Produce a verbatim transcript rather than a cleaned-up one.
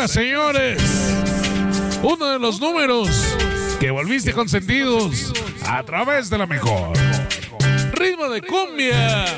Venga, señores. Uno de los números que volviste consentidos a través de la mejor. Ritmo de cumbia.